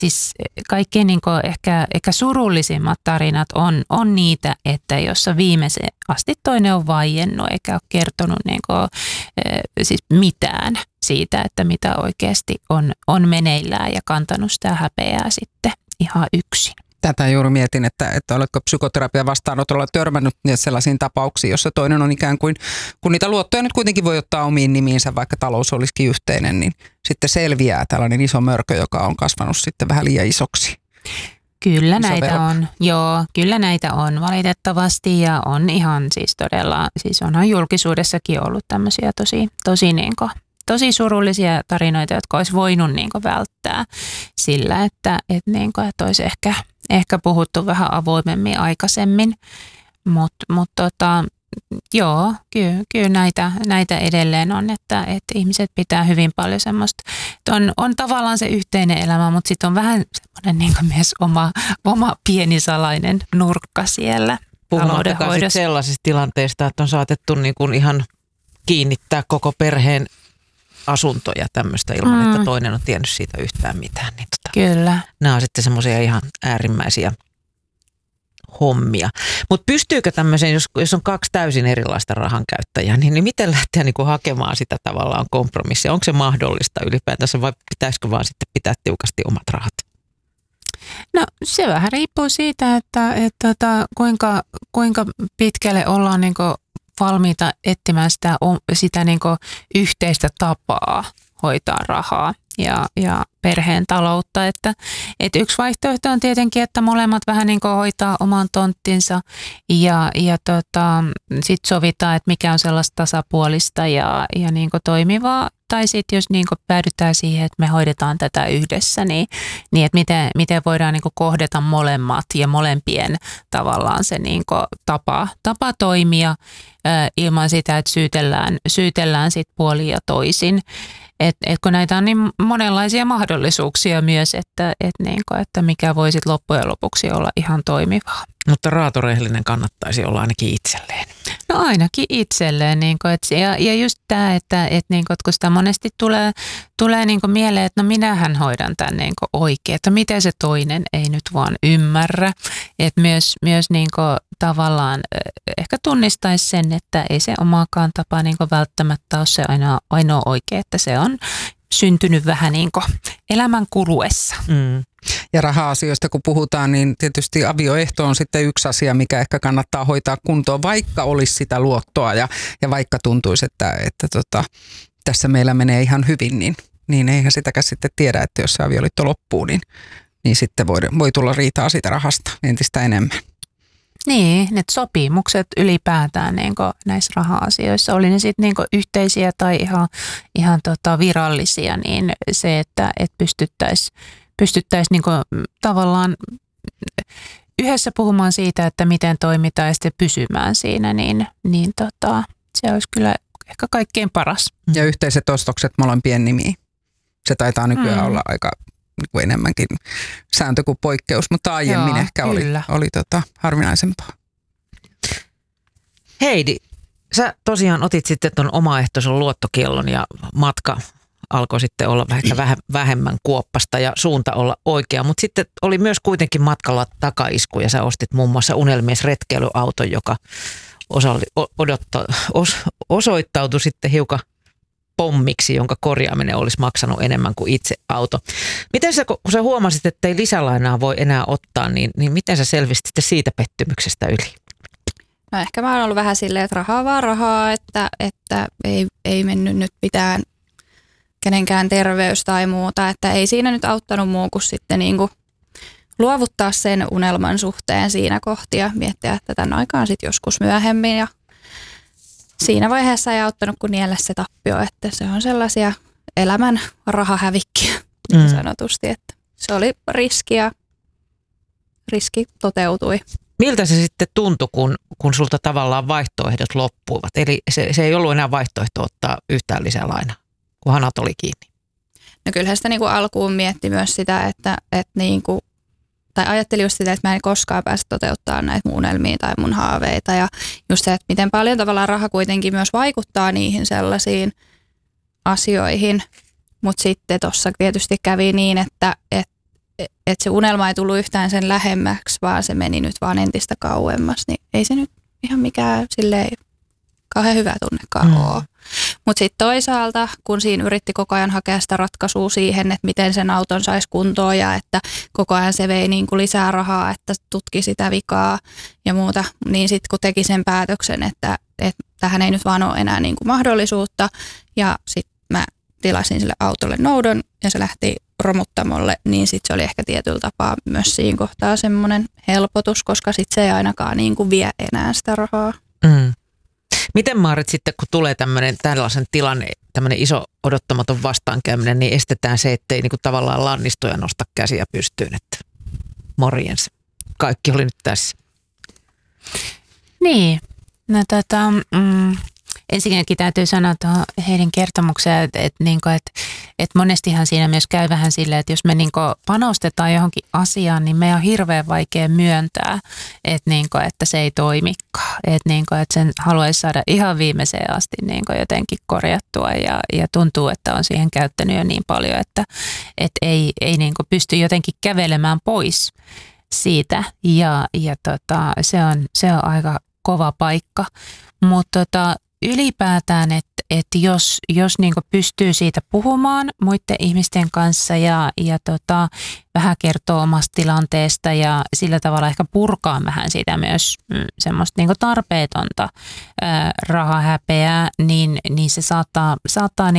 siis kaikkein niin kuin ehkä surullisimmat tarinat on niitä, että jossa viimeisen asti toinen on vaiennut eikä ole kertonut niin kuin, siis mitään siitä, että mitä oikeasti on meneillään ja kantanut sitä häpeää sitten ihan yksin. Tätä juuri mietin, että oletko psykoterapian vastaanotolla törmännyt sellaisiin tapauksiin, jossa toinen on ikään kuin, kun niitä luottoja nyt kuitenkin voi ottaa omiin nimiinsä, vaikka talous olisikin yhteinen, niin sitten selviää tällainen iso mörkö, joka on kasvanut sitten vähän liian isoksi. Kyllä näitä on, joo, kyllä näitä on valitettavasti ja on ihan siis todella, siis onhan julkisuudessakin ollut tämmöisiä tosi surullisia tarinoita, jotka olisi voinut välttää sillä, että olisi ehkä puhuttu vähän avoimemmin aikaisemmin, mutta joo, kyllä näitä edelleen on, että ihmiset pitää hyvin paljon semmoista, on tavallaan se yhteinen elämä, mutta sitten on vähän semmoinen myös oma pieni salainen nurkka siellä taloudenhoidossa. Sellaisista tilanteista, että on saatettu ihan kiinnittää koko perheen asuntoja tämmöistä ilman, että toinen on tiennyt siitä yhtään mitään. Niin Kyllä. Nämä on sitten semmoisia ihan äärimmäisiä hommia. Mutta pystyykö tämmöiseen, jos on kaksi täysin erilaista rahankäyttäjää, niin miten lähteä hakemaan sitä tavallaan kompromissia? Onko se mahdollista ylipäätänsä vai pitäisikö vaan sitten pitää tiukasti omat rahat? No se vähän riippuu siitä, että kuinka pitkälle ollaan valmiita etsimään sitä yhteistä tapaa hoitaa rahaa ja perheen taloutta. Että yksi vaihtoehto on tietenkin, että molemmat vähän hoitaa oman tonttinsa ja sitten sovitaan, että mikä on sellaista tasapuolista ja toimivaa. Tai sitten jos päädytään siihen, että me hoidetaan tätä yhdessä, niin että miten voidaan kohdata molemmat ja molempien tavallaan se tapa toimia ilman sitä, että syytellään sit puolin ja toisin. Kun näitä on niin monenlaisia mahdollisuuksia myös, että mikä voi sit loppujen lopuksi olla ihan toimivaa. Mutta raatorehellinen kannattaisi olla ainakin itselleen. No ainakin itselleen. Ja just tämä, että kun sitä monesti tulee mieleen, että no minähän hoidan tämän oikein, että miten se toinen ei nyt vaan ymmärrä. Että myös tavallaan ehkä tunnistaisi sen, että ei se omaakaan tapa välttämättä ole se ainoa oikea, että se on syntynyt vähän elämän kuluessa. Ja raha-asioista kun puhutaan, niin tietysti avioehto on sitten yksi asia, mikä ehkä kannattaa hoitaa kuntoon, vaikka olisi sitä luottoa ja vaikka tuntuisi, että tässä meillä menee ihan hyvin, niin eihän sitäkään sitten tiedä, että jos se avioliitto loppuu, niin sitten voi tulla riitaa siitä rahasta entistä enemmän. Niin, että sopimukset ylipäätään näissä raha-asioissa, oli ne sitten yhteisiä tai ihan virallisia, niin se, että pystyttäisiin tavallaan yhdessä puhumaan siitä, että miten toimitaan ja sitten pysymään siinä, niin se olisi kyllä ehkä kaikkein paras. Ja yhteiset ostokset molempien nimiin. Se taitaa nykyään olla aika enemmänkin sääntö kuin poikkeus, mutta aiemmin ehkä oli harvinaisempaa. Heidi, sä tosiaan otit sitten tuon omaehtoisen luottokiellon ja matka alkoi sitten olla ehkä vähemmän kuoppasta ja suunta olla oikea, mutta sitten oli myös kuitenkin matkalla takaisku ja sä ostit muun muassa Unelmies retkeilyauton, joka osoittautui sitten hiukan pommiksi, jonka korjaaminen olisi maksanut enemmän kuin itse auto. Miten sä, kun sä huomasit, että ei lisälainaa voi enää ottaa, niin miten sä selvisit siitä pettymyksestä yli? No ehkä mä oon ollut vähän silleen, että rahaa vaan rahaa, että ei mennyt nyt mitään kenenkään terveys tai muuta, että ei siinä nyt auttanut muu kuin sitten luovuttaa sen unelman suhteen siinä kohti ja miettiä, että tämän aikaan sitten joskus myöhemmin ja siinä vaiheessa ei auttanut kuin niellä se tappio, että se on sellaisia elämän rahahävikkiä niin sanotusti, että se oli riski ja riski toteutui. Miltä se sitten tuntui, kun sulta tavallaan vaihtoehdot loppuivat? Eli se ei ollut enää vaihtoehto ottaa yhtään lisää lainaa, kun hanat oli kiinni. No kyllähän sitä alkuun mietti myös sitä, tai ajattelin just sitä, että mä en koskaan pääse toteuttamaan näitä mun unelmia tai mun haaveita. Ja just se, että miten paljon tavallaan raha kuitenkin myös vaikuttaa niihin sellaisiin asioihin. Mutta sitten tuossa tietysti kävi niin, että että se unelma ei tullut yhtään sen lähemmäksi, vaan se meni nyt vaan entistä kauemmas, niin ei se nyt ihan mikään silleen kauhean hyvä tunnekaan ole. Mutta sitten toisaalta, kun siinä yritti koko ajan hakea sitä ratkaisua siihen, että miten sen auton saisi kuntoon ja että koko ajan se vei niin kuin lisää rahaa, että tutki sitä vikaa ja muuta, niin sitten kun teki sen päätöksen, että tähän ei nyt vaan ole enää niin kuin mahdollisuutta ja sitten mä tilasin sille autolle noudon ja se lähti romuttamolle, niin sitten se oli ehkä tietyllä tapaa myös siinä kohtaa semmoinen helpotus, koska sitten se ei ainakaan niin kuin vie enää sitä rahaa. Miten Maarit sitten, kun tulee tällaisen tilanne, tämmöinen iso odottamaton vastaankäyminen, niin estetään se, ettei niinku tavallaan lannistu ja nosta käsiä pystyyn, että morjens. Kaikki oli nyt tässä. Niin, no ensinnäkin täytyy sanoa tuohon Heidin kertomukseen, että monestihan siinä myös käy vähän silleen, että jos me panostetaan johonkin asiaan, niin meidän on hirveän vaikea myöntää, että se ei toimikaan. Että sen haluaisi saada ihan viimeiseen asti jotenkin korjattua ja tuntuu, että on siihen käyttänyt jo niin paljon, että ei pysty jotenkin kävelemään pois siitä ja se on aika kova paikka, mutta ylipäätään, että jos pystyy siitä puhumaan muiden ihmisten kanssa ja vähän kertoo omasta tilanteesta ja sillä tavalla ehkä purkaa vähän sitä myös semmoista tarpeetonta rahahäpeää, niin se saattaa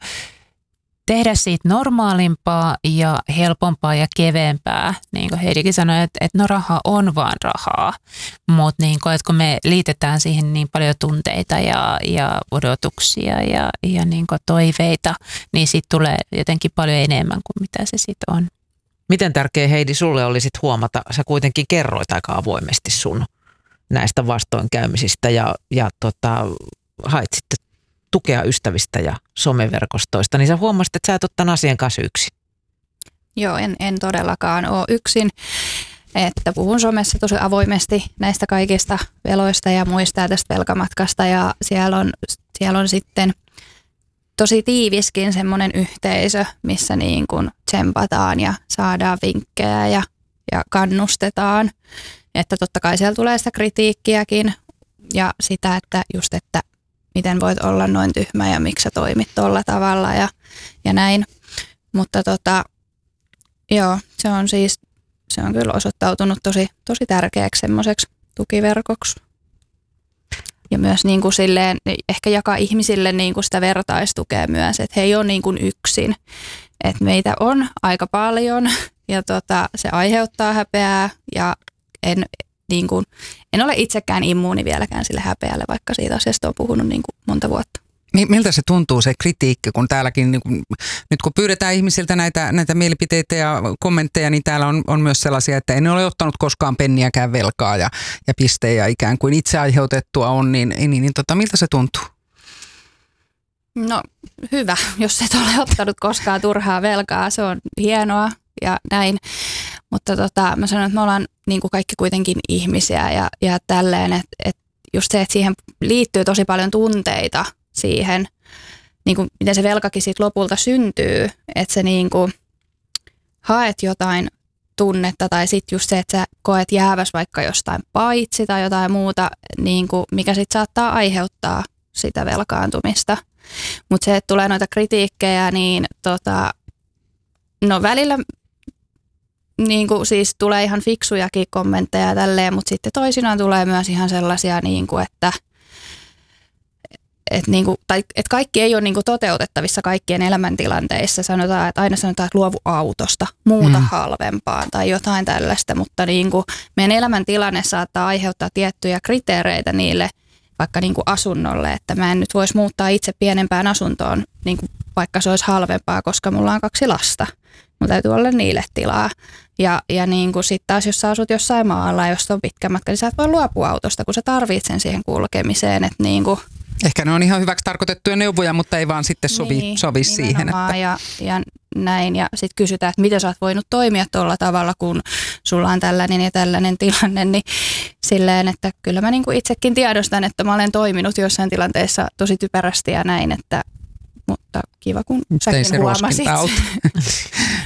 tehdä siitä normaalimpaa ja helpompaa ja keveämpää. Niin kuin Heidikin sanoi, että no raha on vaan rahaa, mutta että kun me liitetään siihen niin paljon tunteita ja odotuksia ja toiveita, niin siitä tulee jotenkin paljon enemmän kuin mitä se sitten on. Miten tärkeä, Heidi, sulle oli sitten huomata, sä kuitenkin kerroit aika avoimesti sun näistä vastoinkäymisistä ja hait sitten tukea ystävistä ja someverkostoista, niin sä huomasit, että sä et ole tämän asian kanssa yksin. Joo, en todellakaan ole yksin. Että puhun somessa tosi avoimesti näistä kaikista veloista ja muista ja tästä velkamatkasta ja siellä on sitten tosi tiiviskin semmoinen yhteisö, missä niin kuin tsempataan ja saadaan vinkkejä ja kannustetaan. Että totta kai siellä tulee sitä kritiikkiäkin ja sitä, että miten voit olla noin tyhmä ja miksi sä toimit tuolla tavalla ja näin. Mutta joo, se on kyllä osoittautunut tosi tärkeäksi semmoiseksi tukiverkoksi. Ja myös niin kuin silleen, ehkä jakaa ihmisille niin kuin sitä vertaistukea myös, että he ei ole niin kuin yksin. Että meitä on aika paljon ja se aiheuttaa häpeää ja en ole itsekään immuuni vieläkään sille häpeälle, vaikka siitä asiasta on puhunut niin kuin monta vuotta. Miltä se tuntuu se kritiikki, kun täälläkin, nyt kun pyydetään ihmisiltä näitä mielipiteitä ja kommentteja, niin täällä on myös sellaisia, että en ole ottanut koskaan penniäkään velkaa ja pistejä ikään kuin itse aiheutettua on, niin miltä se tuntuu? No hyvä, jos et ole ottanut koskaan turhaa velkaa, se on hienoa ja näin. Mutta mä sanon, että me ollaan niin kuin kaikki kuitenkin ihmisiä ja tälleen, että just se, että siihen liittyy tosi paljon tunteita siihen, niin kuin miten se velkakin siitä lopulta syntyy, että sä niin kuin haet jotain tunnetta tai sitten just se, että sä koet jääväs vaikka jostain paitsi tai jotain muuta, niin kuin mikä sitten saattaa aiheuttaa sitä velkaantumista. Mutta se, että tulee noita kritiikkejä, niin no välillä niin kuin siis tulee ihan fiksujakin kommentteja ja tälleen, mutta sitten toisinaan tulee myös ihan sellaisia, niin kuin, että kaikki ei ole niin kuin toteutettavissa kaikkien elämäntilanteissa. Aina sanotaan, että luovu autosta, muuta halvempaa tai jotain tällaista, mutta niin kuin meidän elämäntilanne saattaa aiheuttaa tiettyjä kriteereitä niille vaikka niin kuin asunnolle, että mä en nyt voisi muuttaa itse pienempään asuntoon, niin kuin vaikka se olisi halvempaa, koska mulla on 2 lasta. Mulla täytyy olla niille tilaa. Ja niin kuin sitten taas, jos sä asut jossain maalla ja jos on pitkä matka, niin sä et voi luopua autosta, kun sä tarvitset sen siihen kulkemiseen. Että niin kuin ehkä ne on ihan hyväksi tarkoitettuja neuvoja, mutta ei vaan sitten sovi siihen. Että ja näin. Ja sitten kysytään, että miten sä oot voinut toimia tuolla tavalla, kun sulla on tällainen ja tällainen tilanne. Niin silleen, että kyllä mä niin kuin itsekin tiedostan, että mä olen toiminut jossain tilanteessa tosi typerästi ja näin, mutta kiva kun säkin huomasit.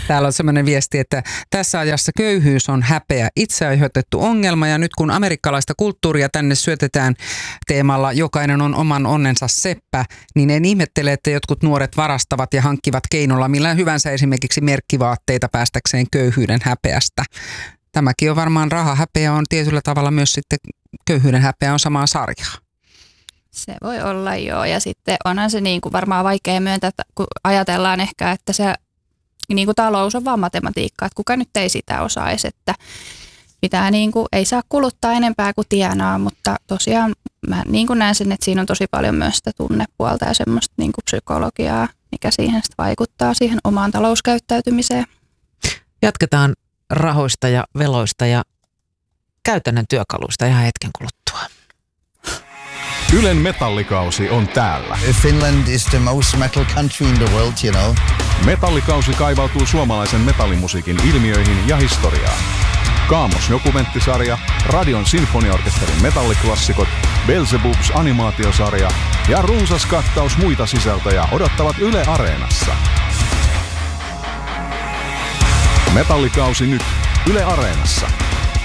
Täällä on sellainen viesti, että tässä ajassa köyhyys on häpeä, itse aiheutettu ongelma ja nyt kun amerikkalaista kulttuuria tänne syötetään teemalla jokainen on oman onnensa seppä, niin en ihmettele, että jotkut nuoret varastavat ja hankkivat keinolla millään hyvänsä esimerkiksi merkkivaatteita päästäkseen köyhyyden häpeästä. Tämäkin on varmaan rahahäpeä on tietyllä tavalla myös sitten köyhyyden häpeä on samaa sarjaa. Se voi olla joo, ja sitten onhan se niin kuin varmaan vaikea myöntää, että kun ajatellaan ehkä, että se niin kuin talous on vaan matematiikkaa, että kuka nyt ei sitä osaisi, että pitää niin kuin, ei saa kuluttaa enempää kuin tienaa, mutta tosiaan mä niin kuin näen sen, että siinä on tosi paljon myös sitä tunnepuolta ja semmoista niin kuin psykologiaa, mikä siihen sitten vaikuttaa siihen omaan talouskäyttäytymiseen. Jatketaan rahoista ja veloista ja käytännön työkaluista ihan hetken kuluttua. Ylen metallikausi on täällä. Finland is the most metal country in the world, you know. Metallikausi kaivautuu suomalaisen metallimusiikin ilmiöihin ja historiaan. Kaamos-dokumenttisarja, Radion sinfoniaorkesterin metalliklassikot, Beelzebubs animaatiosarja ja runsas kattaus muita sisältöjä odottavat Yle Areenassa. Metallikausi nyt Yle Areenassa.